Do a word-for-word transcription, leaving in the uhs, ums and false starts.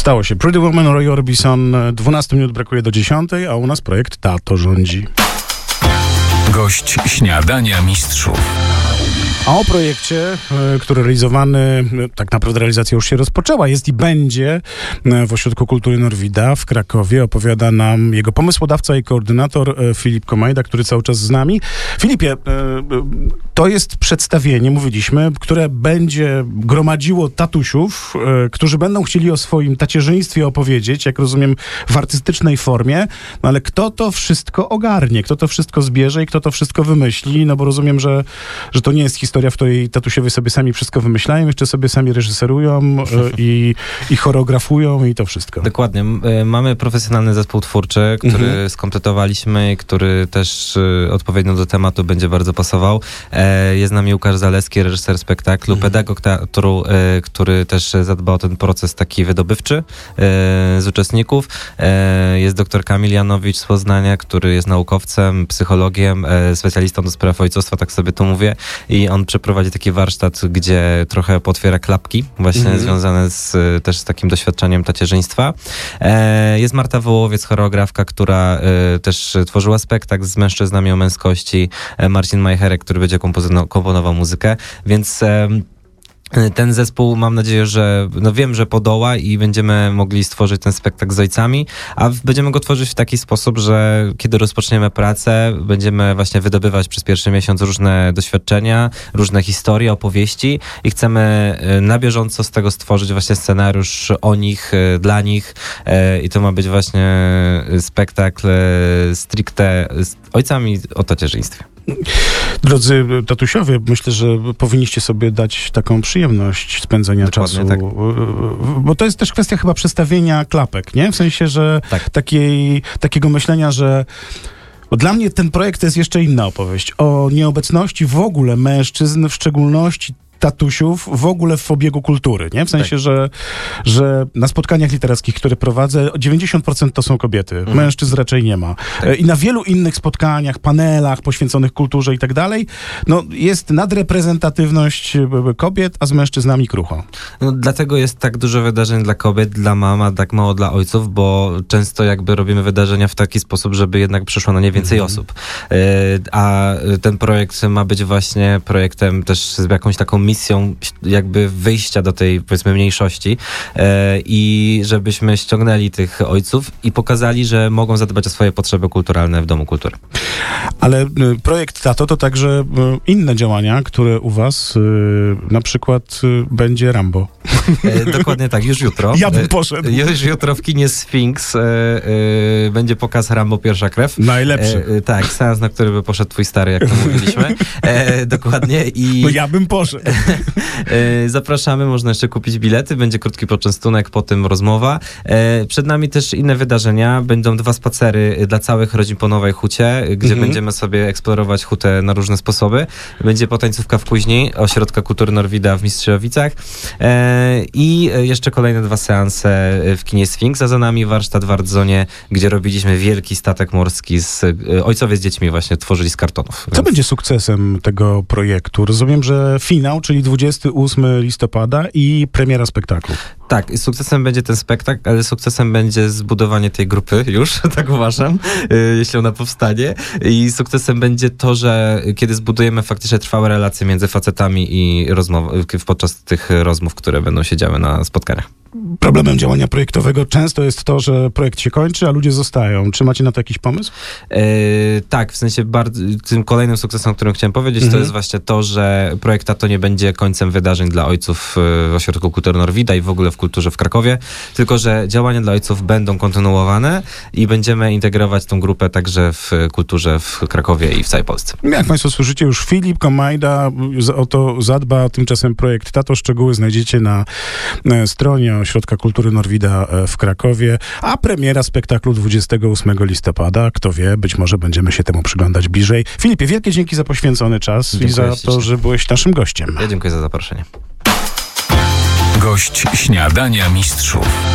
Stało się. Pretty Woman, Roy Orbison. dwanaście minut brakuje do dziesiątej, a u nas projekt Tato rządzi. Gość Śniadania Mistrzów. A o projekcie, który realizowany, tak naprawdę realizacja już się rozpoczęła, jest i będzie w Ośrodku Kultury Norwida w Krakowie. Opowiada nam jego pomysłodawca i koordynator Filip Komajda, który cały czas z nami. Filipie, to jest przedstawienie, mówiliśmy, które będzie gromadziło tatusiów, którzy będą chcieli o swoim tacierzyństwie opowiedzieć, jak rozumiem, w artystycznej formie, no ale kto to wszystko ogarnie, kto to wszystko zbierze i kto to wszystko wymyśli, no bo rozumiem, że, że to nie jest historia, w której tatusiowie sobie sami wszystko wymyślają, jeszcze sobie sami reżyserują i, i choreografują i to wszystko. Dokładnie. Mamy profesjonalny zespół twórczy, który mhm. skompletowaliśmy i który też odpowiednio do tematu będzie bardzo pasował. Jest z nami Łukasz Zaleski, reżyser spektaklu, mhm. pedagog teatru, który też zadba o ten proces taki wydobywczy z uczestników. Jest doktor Kamil Janowicz z Poznania, który jest naukowcem, psychologiem, specjalistą do spraw ojcostwa, tak sobie to mówię. I on przeprowadzi taki warsztat, gdzie trochę potwiera klapki, właśnie mm-hmm. związane z, też z takim doświadczeniem tacierzyństwa. E, jest Marta Wołowiec, choreografka, która e, też tworzyła spektakl z mężczyznami o męskości. E, Marcin Majcherek, który będzie kompozyno, komponował muzykę, więc e, ten zespół, mam nadzieję, że no wiem, że podoła i będziemy mogli stworzyć ten spektakl z ojcami, a będziemy go tworzyć w taki sposób, że kiedy rozpoczniemy pracę, będziemy właśnie wydobywać przez pierwszy miesiąc różne doświadczenia, różne historie, opowieści i chcemy na bieżąco z tego stworzyć właśnie scenariusz o nich, dla nich i to ma być właśnie spektakl stricte z ojcami o tacierzyństwie. Drodzy tatusiowie, myślę, że powinniście sobie dać taką przyjemność spędzenia Dokładnie czasu, tak. Bo to jest też kwestia chyba przestawienia klapek, nie? W sensie, że tak. takiej, takiego myślenia, że bo dla mnie ten projekt to jest jeszcze inna opowieść o nieobecności w ogóle mężczyzn, w szczególności tatusiów w ogóle w obiegu kultury, nie? W sensie, tak. że, że na spotkaniach literackich, które prowadzę, dziewięćdziesiąt procent to są kobiety. Mhm. Mężczyzn raczej nie ma. Tak. I na wielu innych spotkaniach, panelach poświęconych kulturze i tak dalej, no jest nadreprezentatywność kobiet, a z mężczyznami krucho. No, dlatego jest tak dużo wydarzeń dla kobiet, dla mam, a tak mało dla ojców, bo często jakby robimy wydarzenia w taki sposób, żeby jednak przyszło na nie więcej mhm. osób. Yy, a ten projekt ma być właśnie projektem też z jakąś taką misją jakby wyjścia do tej, powiedzmy, mniejszości e, i żebyśmy ściągnęli tych ojców i pokazali, że mogą zadbać o swoje potrzeby kulturalne w Domu Kultury. Ale y, projekt Tato to także y, inne działania, które u was, y, na przykład y, będzie Rambo. E, dokładnie tak, już jutro. Ja bym poszedł. E, już jutro w kinie Sfinks e, e, będzie pokaz Rambo Pierwsza Krew. Najlepszy. E, tak, seans, na który by poszedł twój stary, jak to mówiliśmy. E, dokładnie. I no ja bym poszedł. Zapraszamy, można jeszcze kupić bilety, będzie krótki poczęstunek, potem rozmowa. Przed nami też inne wydarzenia, będą dwa spacery dla całych rodzin po Nowej Hucie, gdzie mhm. będziemy sobie eksplorować hutę na różne sposoby. Będzie potańcówka w Kuźni, Ośrodka Kultury Norwida w Mistrzowicach i jeszcze kolejne dwa seanse w kinie Sfinks, a za nami warsztat w Ardzonie, gdzie robiliśmy wielki statek morski z ojcowie z dziećmi właśnie tworzyli z kartonów. Co Więc... będzie sukcesem tego projektu? Rozumiem, że finał, czyli dwudziestego ósmego listopada i premiera spektaklu. Tak, i sukcesem będzie ten spektakl, ale sukcesem będzie zbudowanie tej grupy już, tak uważam, jeśli ona powstanie. I sukcesem będzie to, że kiedy zbudujemy faktycznie trwałe relacje między facetami i rozmow- podczas tych rozmów, które będą się działy na spotkaniach. Problemem działania projektowego często jest to, że projekt się kończy, a ludzie zostają. Czy macie na to jakiś pomysł? Yy, tak, w sensie bardzo, tym kolejnym sukcesem, o którym chciałem powiedzieć, mhm. to jest właśnie to, że projekt Tato nie będzie końcem wydarzeń dla ojców w Ośrodku Kultury Norwida i w ogóle w kulturze w Krakowie, tylko że działania dla ojców będą kontynuowane i będziemy integrować tą grupę także w kulturze w Krakowie i w całej Polsce. Jak państwo słyszycie, już Filip Komajda o to zadba, tymczasem projekt Tato. Szczegóły znajdziecie na stronie Ośrodka Kultury Norwida w Krakowie, a premiera spektaklu dwudziestego ósmego listopada. Kto wie, być może będziemy się temu przyglądać bliżej. Filipie, wielkie dzięki za poświęcony czas dziękuję i za to, ślicznie. że byłeś naszym gościem. Ja dziękuję za zaproszenie. Gość Śniadania Mistrzów.